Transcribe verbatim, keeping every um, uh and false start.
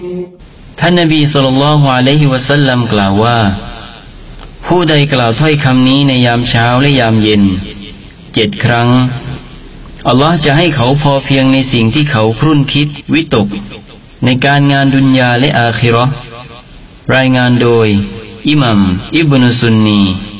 ท่านนบีศ็อลลัลลอฮุอะลัยฮิวะซัลลัมกล่าวว่าผู้ใดกล่าวถ้อยคำนี้ในยามเช้าและยามเย็นเจ็ดครั้งอัลลอฮ์จะให้เขาพอเพียงในสิ่งที่เขาครุ่นคิดวิตกในการงานดุนยาและอาคิเราะห์รายงานโดยอิหมัมอิบนุซุนนี